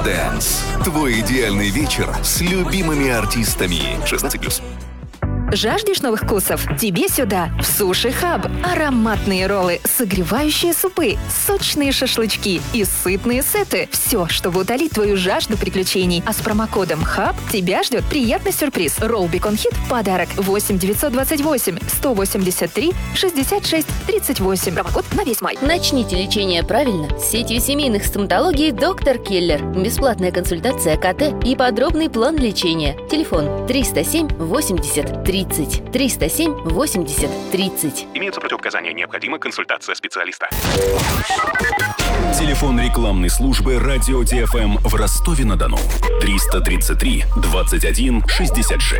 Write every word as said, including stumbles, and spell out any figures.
Dance. Твой идеальный вечер с любимыми артистами. шестнадцать плюс. Жаждешь новых вкусов? Тебе сюда, в Суши Хаб. Ароматные роллы, согревающие супы, сочные шашлычки и сытные сеты. Все, чтобы утолить твою жажду приключений. А с промокодом ХАБ тебя ждет приятный сюрприз. Ролл Бекон Хит в подарок. восемь девятьсот двадцать восемь сто восемьдесят три шестьдесят шесть тридцать восемь. Промокод на весь май. Начните лечение правильно с сетью семейных стоматологий «Доктор Келлер». Бесплатная консультация КТ и подробный план лечения. Телефон триста семь восемьдесят тридцать. триста семь восемьдесят тридцать. Имеются противопоказания. Необходима консультация специалиста. Телефон рекламной службы «Радио ТФМ» в Ростове-на-Дону. триста тридцать три двадцать один шестьдесят шесть.